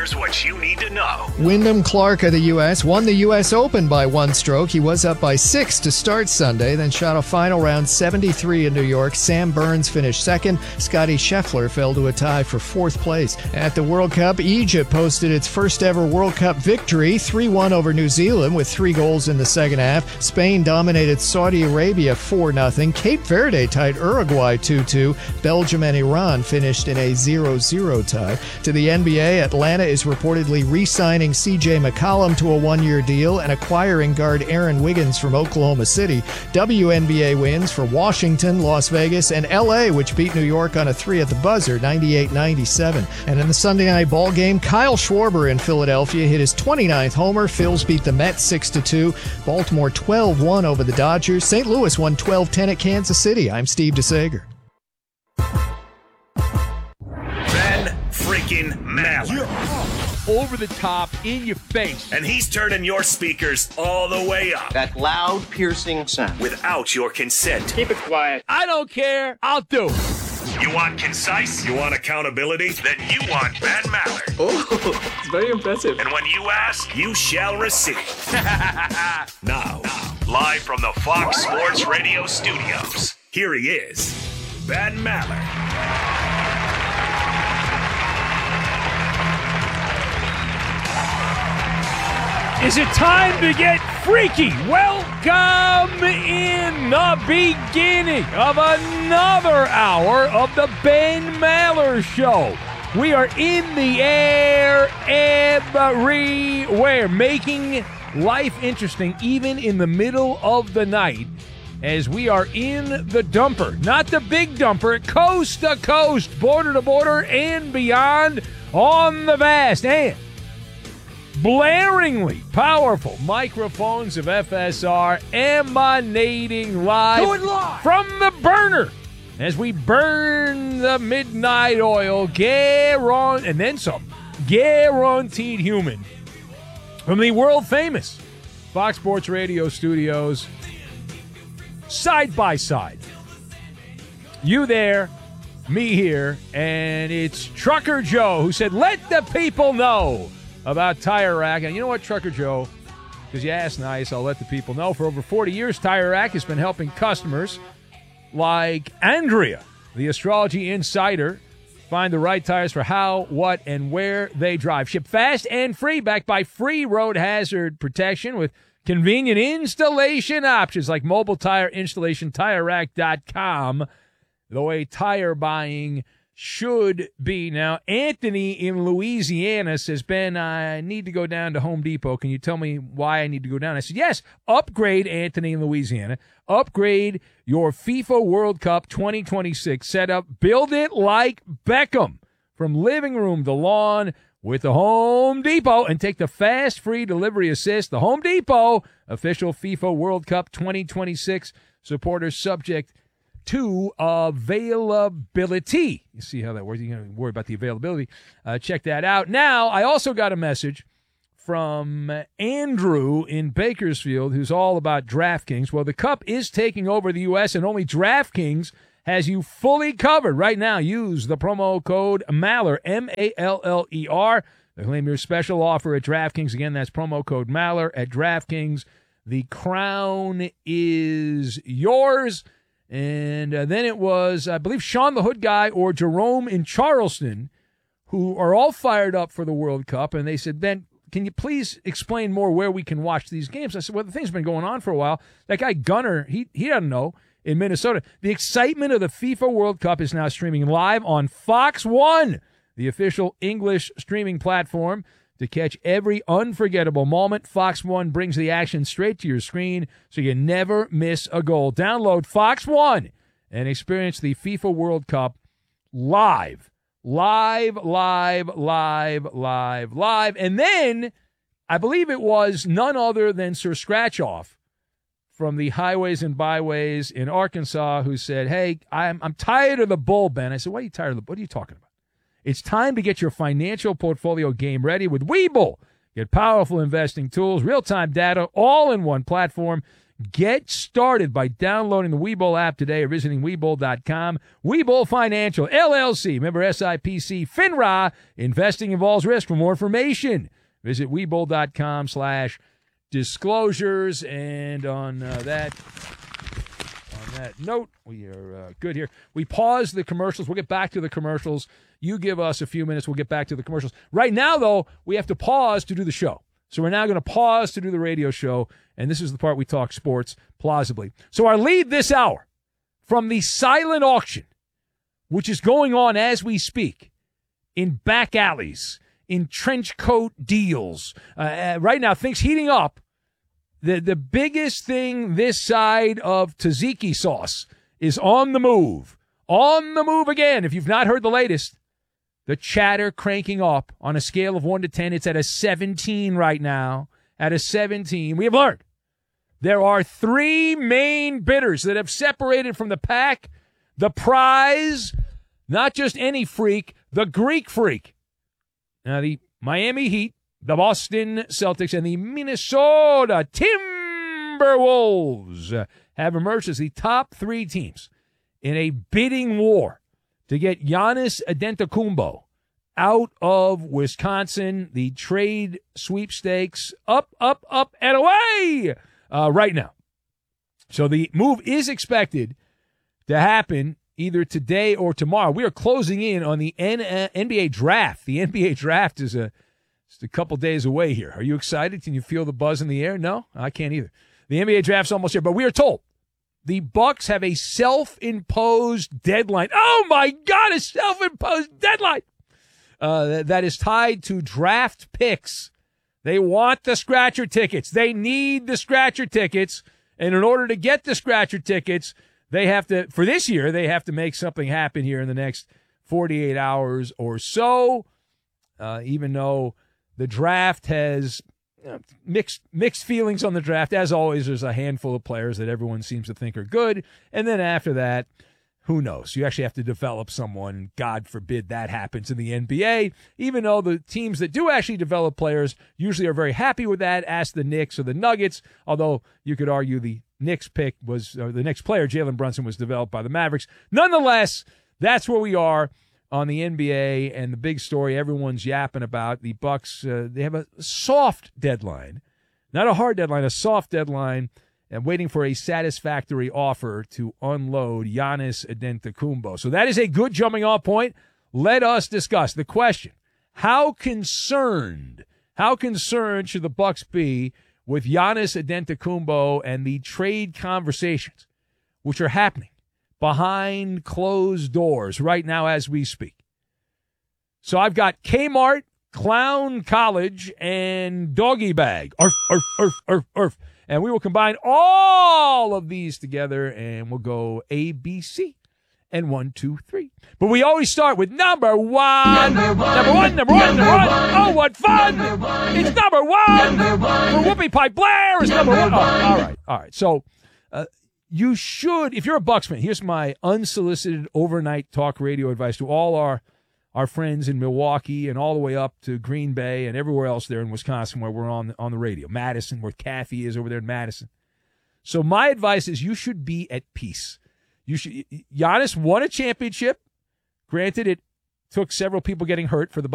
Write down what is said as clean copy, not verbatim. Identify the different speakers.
Speaker 1: Here's what you need to know.
Speaker 2: Wyndham Clark of the U.S. won the U.S. Open by one stroke. He was up by 6 to start Sunday, then shot a final round 73 in New York. Sam Burns finished second. Scottie Scheffler fell to a tie for fourth place. At the World Cup, Egypt posted its first ever World Cup victory, 3-1 over New Zealand with 3 goals in the second half. Spain dominated Saudi Arabia 4-0. Cape Verde tied Uruguay 2-2. Belgium and Iran finished in a 0-0 tie. To the NBA, Atlanta is reportedly re-signing C.J. McCollum to a 1-year deal and acquiring guard Aaron Wiggins from Oklahoma City. WNBA wins for Washington, Las Vegas, and L.A., which beat New York on a 3 at the buzzer, 98-97. And in the Sunday night ball game, Kyle Schwarber in Philadelphia hit his 29th homer. Phils beat the Mets 6-2. Baltimore 12-1 over the Dodgers. St. Louis won 12-10 at Kansas City. I'm Steve DeSager.
Speaker 1: Freaking Maller.
Speaker 3: Over the top, in your face.
Speaker 1: And he's turning your speakers all the way up.
Speaker 4: That loud, piercing sound.
Speaker 1: Without your consent.
Speaker 5: Keep it quiet.
Speaker 3: I don't care. I'll do it.
Speaker 1: You want concise? You want accountability? Then you want Ben Maller.
Speaker 5: Oh, it's very impressive.
Speaker 1: And when you ask, you shall receive. Now, live from the Fox Sports Radio studios, here he is, Ben Maller.
Speaker 3: Is it time to get freaky? Welcome in the beginning of another hour of the Ben Maller Show. We are in the air everywhere, making life interesting even in the middle of the night as we are in the dumper. Not the big dumper, coast to coast, border to border, and beyond on the vast and blaringly powerful microphones of FSR emanating live from the burner as we burn the midnight oil, and then some, guaranteed human, from the world-famous Fox Sports Radio studios, side by side. You there, me here, and it's Trucker Joe who said, let the people know about Tire Rack. And you know what, Trucker Joe, because you asked nice, I'll let the people know. For over 40 years, Tire Rack has been helping customers like Andrea, the astrology insider, find the right tires for how, what, and where they drive. Ship fast and free, backed by free road hazard protection with convenient installation options like mobile tire installation, TireRack.com, the way tire buying should be. Now, Anthony in Louisiana says, Ben, I need to go down to Home Depot. Can you tell me why I need to go down? I said, yes, upgrade, Anthony in Louisiana. Upgrade your FIFA World Cup 2026 setup. Build it like Beckham. From living room to lawn with the Home Depot, and take the fast free delivery assist. The Home Depot, official FIFA World Cup 2026 supporters, subject to availability. You see how that works? You're going to worry about the availability. Check that out. Now, I also got a message from Andrew in Bakersfield, who's all about DraftKings. Well, the Cup is taking over the U.S., and only DraftKings has you fully covered. Right now, use the promo code Maller, M-A-L-L-E-R. To claim your special offer at DraftKings. Again, that's promo code Maller at DraftKings. The crown is yours. And then it was, I believe, Sean the Hood Guy or Jerome in Charleston, who are all fired up for the World Cup. And they said, Ben, can you please explain more where we can watch these games? I said, well, the thing's been going on for a while. That guy Gunner, he doesn't know, in Minnesota. The excitement of the FIFA World Cup is now streaming live on Fox One, the official English streaming platform. To catch every unforgettable moment, Fox One brings the action straight to your screen so you never miss a goal. Download Fox One and experience the FIFA World Cup live. And then, I believe it was none other than Sir Scratchoff from the Highways and Byways in Arkansas who said, hey, I'm tired of the bull, Ben. I said, why are you tired of the bull? What are you talking about? It's time to get your financial portfolio game ready with Webull. Get powerful investing tools, real-time data, all in one platform. Get started by downloading the Webull app today or visiting Webull.com. Webull Financial, LLC, member SIPC, FINRA. Investing involves risk. For more information, visit Webull.com/disclosures. And on that note, we are good here. We pause the commercials. We'll get back to the commercials. You give us a few minutes. We'll get back to the commercials. Right now, though, we have to pause to do the show. So we're now going to pause to do the radio show, and this is the part we talk sports plausibly. So our lead this hour from the silent auction, which is going on as we speak, in back alleys, in trench coat deals. Right now, things heating up. The biggest thing this side of tzatziki sauce is on the move. On the move again. If you've not heard the latest, the chatter cranking up on a scale of 1 to 10. It's at a 17 right now. At a 17. We have learned there are 3 main bidders that have separated from the pack. The prize, not just any freak, the Greek freak. Now, the Miami Heat, the Boston Celtics, and the Minnesota Timberwolves have emerged as the top 3 teams in a bidding war to get Giannis Antetokounmpo out of Wisconsin. The trade sweepstakes up, and away right now. So the move is expected to happen either today or tomorrow. We are closing in on the NBA draft. The NBA draft is just a couple days away here. Are you excited? Can you feel the buzz in the air? No, I can't either. The NBA draft's almost here, but we are told the Bucks have a self-imposed deadline. Oh, my God, a self-imposed deadline that is tied to draft picks. They want the scratcher tickets. They need the scratcher tickets. And in order to get the scratcher tickets, they have to, for this year, they have to make something happen here in the next 48 hours or so, even though the draft has mixed feelings on the draft. As always, there's a handful of players that everyone seems to think are good. And then after that, who knows? You actually have to develop someone. God forbid that happens in the NBA, even though the teams that do actually develop players usually are very happy with that. Ask the Knicks or the Nuggets, although you could argue the Knicks pick was, or the Knicks player, Jalen Brunson, was developed by the Mavericks. Nonetheless, that's where we are on the NBA, and the big story everyone's yapping about, the Bucks, they have a soft deadline, not a hard deadline, a soft deadline, and waiting for a satisfactory offer to unload Giannis Antetokounmpo. So that is a good jumping off point. Let us discuss the question: how concerned should the Bucks be with Giannis Antetokounmpo and the trade conversations, which are happening behind closed doors right now as we speak? So I've got Kmart, Clown College, and Doggy Bag. Arf. And we will combine all of these together, and we'll go A, B, C, and 1, 2, 3. But we always start with number one. Number one. Oh, what fun! It's number one. For Whoopi Pipe Blair is number one. Oh, all right. So you should, if you're a Bucks fan, here's my unsolicited overnight talk radio advice to all our friends in Milwaukee and all the way up to Green Bay and everywhere else there in Wisconsin where we're on the radio. Madison, where Kathy is over there in Madison. So my advice is you should be at peace. Giannis won a championship. Granted, it took several people getting hurt for the